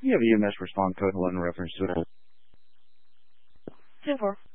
you have EMS response code 1 in reference to it? 10-4.